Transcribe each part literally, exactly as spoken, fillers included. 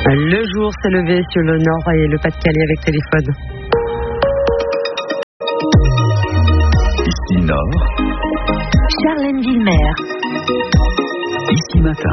Le jour s'est levé sur le Nord et le Pas-de-Calais avec téléphone. Ici Nord. Charlène Villemer. Ici Matin.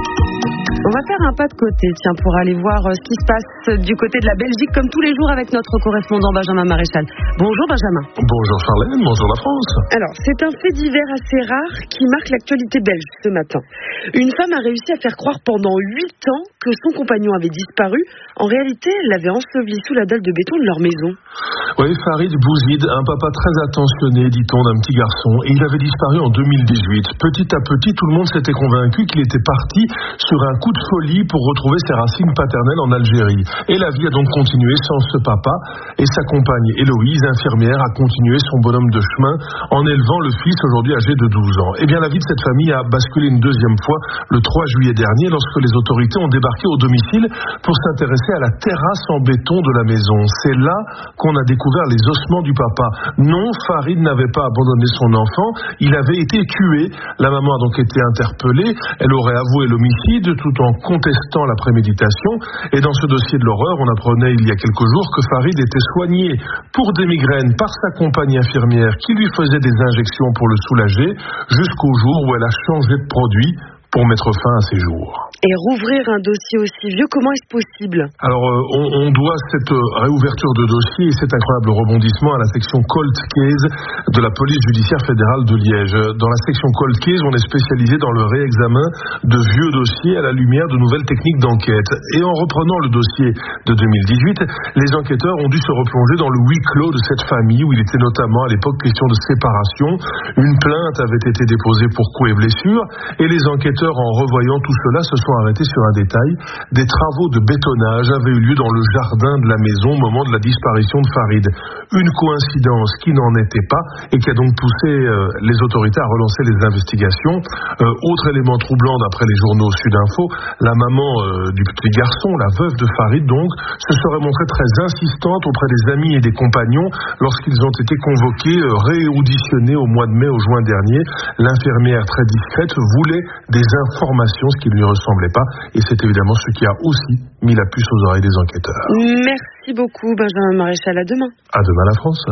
On va faire un pas de côté, tiens, pour aller voir ce qui se passe du côté de la Belgique, comme tous les jours, avec notre correspondant Benjamin Maréchal. Bonjour Benjamin. Bonjour Charlène, bonjour la France. Alors, c'est un fait divers assez rare qui marque l'actualité belge ce matin. Une femme a réussi à faire croire pendant huit ans que son compagnon avait disparu. En réalité, elle l'avait enseveli sous la dalle de béton de leur maison. Oui, Farid Bouzid, un papa très attentionné, dit-on, d'un petit garçon, et il avait disparu en deux mille dix-huit. Petit à petit, tout le monde s'était convaincu qu'il était parti sur un coup de folie pour retrouver ses racines paternelles en Algérie. Et la vie a donc continué sans ce papa, et sa compagne Héloïse, infirmière, a continué son bonhomme de chemin en élevant le fils aujourd'hui âgé de douze ans. Eh bien, la vie de cette famille a basculé une deuxième fois le trois juillet dernier, lorsque les autorités ont débarqué au domicile pour s'intéresser à la terrasse en béton de la maison. C'est là qu'on a découvert les ossements du papa. Non, Farid n'avait pas abandonné son enfant, il avait été tué. La maman a donc été interpellée, elle aurait avoué l'homicide tout en contestant la préméditation. Et dans ce dossier de l'horreur, on apprenait il y a quelques jours que Farid était soigné pour des migraines par sa compagne infirmière qui lui faisait des injections pour le soulager, jusqu'au jour où elle a changé de produit pour mettre fin à ses jours. Et rouvrir un dossier aussi vieux, comment est-ce possible ? Alors, euh, on, on doit cette euh, réouverture de dossier et cet incroyable rebondissement à la section Cold Case de la police judiciaire fédérale de Liège. Dans la section Cold Case, on est spécialisé dans le réexamen de vieux dossiers à la lumière de nouvelles techniques d'enquête. Et en reprenant le dossier de deux mille dix-huit, les enquêteurs ont dû se replonger dans le huis clos de cette famille, où il était notamment à l'époque question de séparation. Une plainte avait été déposée pour coups et blessures, et les enquêteurs, en revoyant tout cela, se sont arrêtés sur un détail. Des travaux de bétonnage avaient eu lieu dans le jardin de la maison au moment de la disparition de Farid. Une coïncidence qui n'en était pas et qui a donc poussé euh, les autorités à relancer les investigations. Euh, autre élément troublant d'après les journaux Sudinfo, la maman euh, du petit garçon, la veuve de Farid donc, se serait montrée très insistante auprès des amis et des compagnons lorsqu'ils ont été convoqués, euh, réauditionnés au mois de mai, au juin dernier. L'infirmière très discrète voulait des informations, ce qui ne lui ressemblait pas, et c'est évidemment ce qui a aussi mis la puce aux oreilles des enquêteurs. Merci beaucoup Benjamin Maréchal, à demain. À demain la France.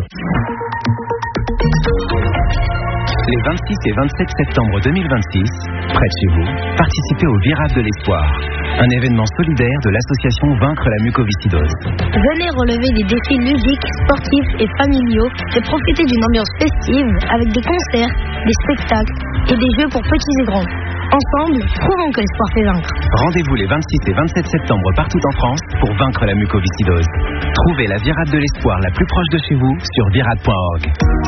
Les vingt-six et vingt-sept septembre deux mille vingt-six, près de chez vous, participez au Virage de l'Espoir, un événement solidaire de l'association Vaincre la mucoviscidose. Venez relever des défis ludiques, sportifs et familiaux et profiter d'une ambiance festive avec des concerts, des spectacles et des jeux pour petits et grands. Ensemble, prouvons que l'espoir fait vaincre. Rendez-vous les vingt-six et vingt-sept septembre partout en France pour vaincre la mucoviscidose. Trouvez la Virade de l'Espoir la plus proche de chez vous sur virade point org.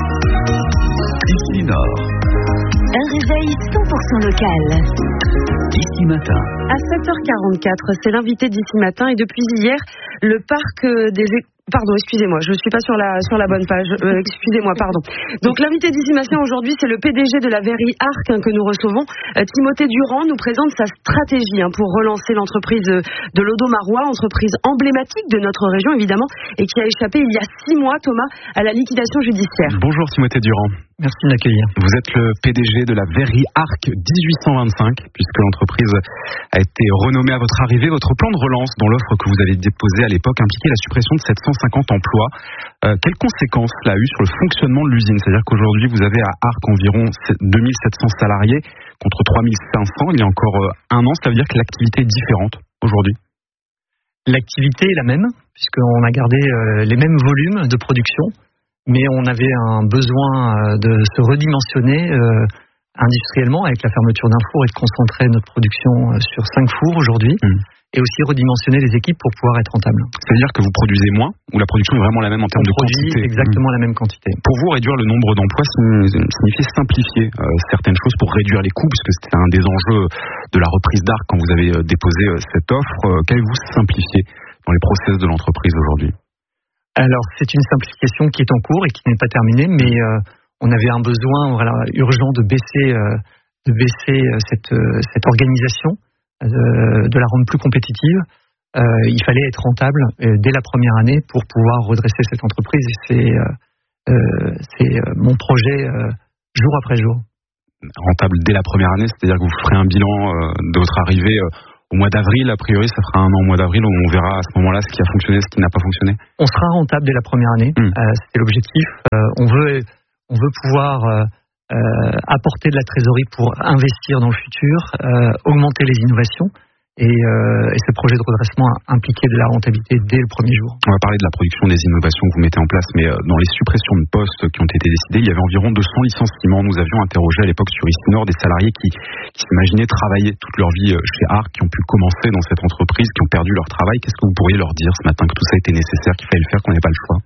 Ici Nord. Un réveil cent pour cent local. Ici Matin. À sept heures quarante-quatre, c'est l'invité d'Ici Matin, et depuis hier, le parc des... Pardon, excusez-moi, je ne suis pas sur la, sur la bonne page. Euh, excusez-moi, pardon. Donc, l'invité d'Ici Matin aujourd'hui, c'est le P D G de la Very Arc hein, que nous recevons. Euh, Timothée Durand nous présente sa stratégie hein, pour relancer l'entreprise de, de l'Audomarois, entreprise emblématique de notre région, évidemment, et qui a échappé il y a six mois, Thomas, à la liquidation judiciaire. Bonjour Timothée Durand. Merci de m'accueillir. Vous êtes le P D G de la Very Arc dix-huit cent vingt-cinq, puisque l'entreprise a été renommée à votre arrivée. Votre plan de relance, dont l'offre que vous avez déposée à l'époque, impliquait la suppression de sept cent cinquante emplois. Euh, quelles conséquences cela a eu sur le fonctionnement de l'usine ? C'est-à-dire qu'aujourd'hui, vous avez à Arc environ deux mille sept cents salariés contre trois mille cinq cents il y a encore un an. Cela veut dire que l'activité est différente aujourd'hui ? L'activité est la même, puisqu'on a gardé euh, les mêmes volumes de production, mais on avait un besoin de se redimensionner euh, industriellement avec la fermeture d'un four et de concentrer notre production sur cinq fours aujourd'hui, mmh. et aussi redimensionner les équipes pour pouvoir être rentable. C'est-à-dire que vous produisez moins, ou la production est vraiment la même en termes on de quantité ? Exactement mmh. la même quantité. Pour vous, réduire le nombre d'emplois signifie simplifier euh, certaines choses pour réduire les coûts, puisque c'était un des enjeux de la reprise d'Arc quand vous avez déposé cette offre. Euh, Qu'avez-vous simplifié dans les process de l'entreprise aujourd'hui ? Alors, c'est une simplification qui est en cours et qui n'est pas terminée, mais euh, on avait un besoin voilà, urgent de baisser, euh, de baisser cette, euh, cette organisation, euh, de la rendre plus compétitive. Euh, il fallait être rentable euh, dès la première année pour pouvoir redresser cette entreprise. Et c'est, euh, euh, c'est euh, mon projet euh, jour après jour. Rentable dès la première année, c'est-à-dire que vous ferez un bilan euh, de votre arrivée euh, au mois d'avril, a priori, ça fera un an au mois d'avril, où on verra à ce moment-là ce qui a fonctionné, ce qui n'a pas fonctionné. On sera rentable dès la première année. Mmh. Euh, c'était l'objectif. Euh, on veut, on veut pouvoir euh, euh, apporter de la trésorerie pour investir dans le futur, euh, augmenter les innovations. Et, euh, et ce projet de redressement a impliqué de la rentabilité dès le premier jour. On va parler de la production des innovations que vous mettez en place, mais euh, dans les suppressions de postes qui ont été décidées, il y avait environ deux cents licenciements. Nous avions interrogé à l'époque sur Issinor des salariés qui, qui s'imaginaient travailler toute leur vie chez Arc, qui ont pu commencer dans cette entreprise, qui ont perdu leur travail. Qu'est-ce que vous pourriez leur dire ce matin, que tout ça était nécessaire, qu'il fallait le faire, qu'on n'avait pas le choix?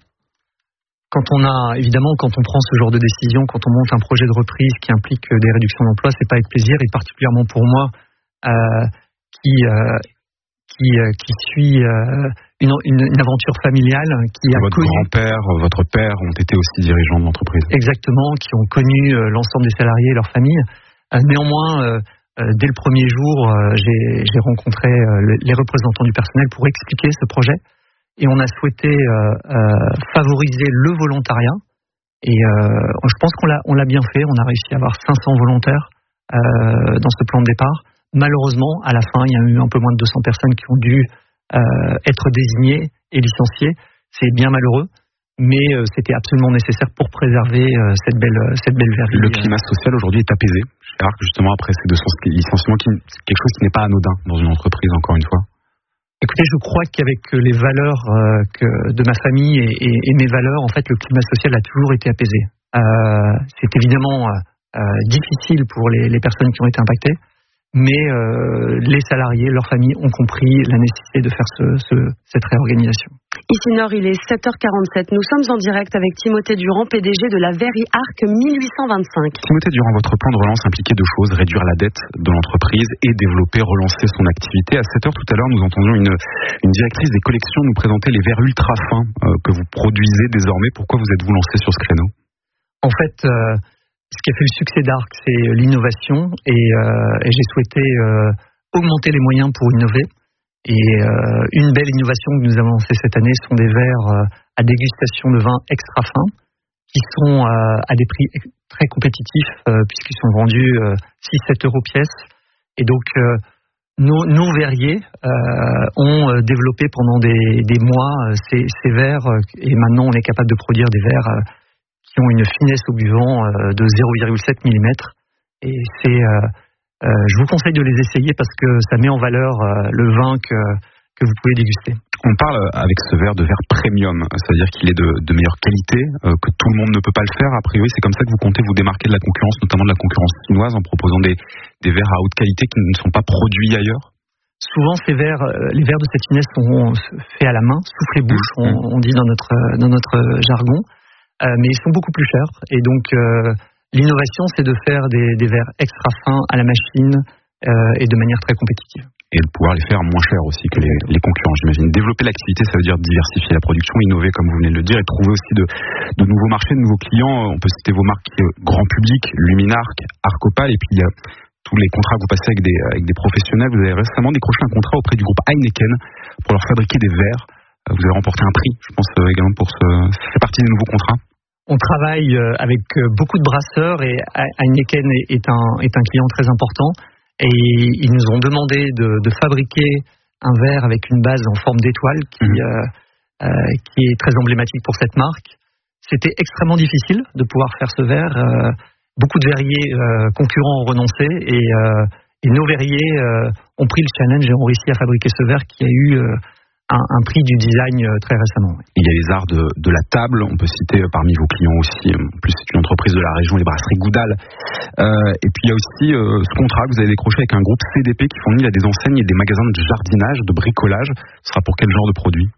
Quand on a, évidemment, quand on prend ce genre de décision, quand on monte un projet de reprise qui implique des réductions d'emplois, c'est pas avec plaisir, et particulièrement pour moi, euh, qui euh, qui euh, qui suit euh, une, une, une aventure familiale, qui a votre connu... grand-père, votre père ont été aussi dirigeants de l'entreprise. Exactement, qui ont connu euh, l'ensemble des salariés et leurs familles. Euh, néanmoins, euh, euh, dès le premier jour, euh, j'ai, j'ai rencontré euh, les représentants du personnel pour expliquer ce projet, et on a souhaité euh, euh, favoriser le volontariat. Et euh, je pense qu'on l'a on l'a bien fait. On a réussi à avoir cinq cents volontaires euh, dans ce plan de départ. Malheureusement, à la fin, il y a eu un peu moins de deux cents personnes qui ont dû euh, être désignées et licenciées. C'est bien malheureux, mais euh, c'était absolument nécessaire pour préserver euh, cette belle, cette belle verrie. Le climat social aujourd'hui est apaisé chez Arc, justement, après ces deux cents licenciements, qui, quelque chose qui n'est pas anodin dans une entreprise, encore une fois. Écoutez, je crois qu'avec les valeurs euh, que de ma famille et, et, et mes valeurs, en fait, le climat social a toujours été apaisé. Euh, c'est évidemment euh, difficile pour les, les personnes qui ont été impactées, mais euh, les salariés, leurs familles ont compris la nécessité de faire ce, ce, cette réorganisation. Issinor, il est sept heures quarante-sept. Nous sommes en direct avec Timothée Durand, P D G de la Very Arc mille huit cent vingt-cinq. Timothée Durand, votre plan de relance impliquait deux choses, réduire la dette de l'entreprise et développer, relancer son activité. À sept heures tout à l'heure, nous entendions une, une directrice des collections nous présenter les verres ultra fins euh, que vous produisez désormais. Pourquoi vous êtes-vous lancé sur ce créneau? En fait, euh, ce qui a fait le succès d'Arc, c'est l'innovation, et, euh, et j'ai souhaité euh, augmenter les moyens pour innover. Et euh, une belle innovation que nous avons lancée cette année sont des verres euh, à dégustation de vin extra fin, qui sont euh, à des prix très compétitifs, euh, puisqu'ils sont vendus euh, six à sept euros pièce. Et donc, euh, nos, nos verriers euh, ont développé pendant des, des mois euh, ces, ces verres, et maintenant on est capable de produire des verres euh, qui ont une finesse au buvant euh, de zéro virgule sept millimètres. Et c'est, euh, euh, je vous conseille de les essayer parce que ça met en valeur euh, le vin que, que vous pouvez déguster. On parle avec ce verre de verre premium, c'est-à-dire qu'il est de, de meilleure qualité, euh, que tout le monde ne peut pas le faire. A priori, c'est comme ça que vous comptez vous démarquer de la concurrence, notamment de la concurrence chinoise, en proposant des, des verres à haute qualité qui ne sont pas produits ailleurs. Souvent, ces verres, euh, les verres de cette finesse sont faits à la main, soufflés bouche, mmh. on, on dit dans notre, dans notre jargon. Euh, mais ils sont beaucoup plus chers, et donc euh, l'innovation, c'est de faire des, des verres extra fins à la machine euh, et de manière très compétitive. Et de pouvoir les faire moins cher aussi que les, les concurrents, j'imagine. Développer l'activité, ça veut dire diversifier la production, innover, comme vous venez de le dire, et trouver aussi de, de nouveaux marchés, de nouveaux clients. On peut citer vos marques grand public, Luminarc, Arcopal, et puis il y a tous les contrats que vous passez avec des, avec des professionnels. Vous avez récemment décroché un contrat auprès du groupe Heineken pour leur fabriquer des verres. Vous avez remporté un prix, je pense également pour ce... Ça fait partie des nouveaux contrats. On travaille avec beaucoup de brasseurs, et Heineken est un, est un client très important, et ils nous ont demandé de, de fabriquer un verre avec une base en forme d'étoile qui, mmh. euh, euh, qui est très emblématique pour cette marque. C'était extrêmement difficile de pouvoir faire ce verre. Euh, beaucoup de verriers euh, concurrents ont renoncé, et, euh, et nos verriers euh, ont pris le challenge et ont réussi à fabriquer ce verre qui a eu... Euh, Un, un prix du design très récemment. Il y a les arts de, de la table, on peut citer parmi vos clients aussi, en plus c'est une entreprise de la région, les brasseries Goudal. Euh, et puis il y a aussi euh, ce contrat que vous avez décroché avec un groupe C D P qui fournit à des enseignes et des magasins de jardinage, de bricolage. Ce sera pour quel genre de produit?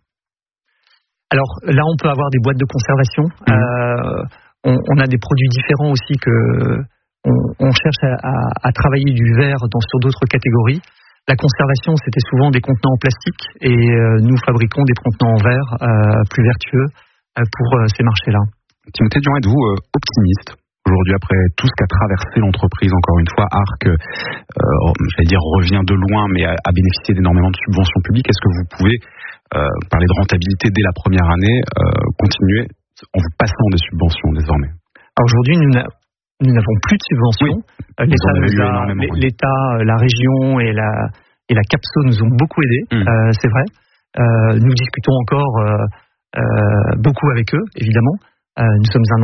Alors là, on peut avoir des boîtes de conservation. Mmh. Euh, on, on a des produits différents aussi que on, on cherche à, à, à travailler du verre dans, sur d'autres catégories. La conservation, c'était souvent des contenants en plastique, et euh, nous fabriquons des contenants en verre euh, plus vertueux euh, pour euh, ces marchés-là. Timothée Durand, êtes-vous euh, optimiste aujourd'hui après tout ce qu'a traversé l'entreprise? Encore une fois, Arc, euh, j'allais dire, revient de loin, mais a, a bénéficié d'énormément de subventions publiques. Est-ce que vous pouvez euh, parler de rentabilité dès la première année, euh, continuer en vous passant des subventions désormais? Alors aujourd'hui, nous n'a... Nous n'avons plus de subventions. Oui, L'État, nous a, l'État, la région et, la, et la CAPSO nous ont beaucoup aidés, mmh. euh, c'est vrai. Euh, nous discutons encore euh, euh, beaucoup avec eux, évidemment. Euh, nous sommes un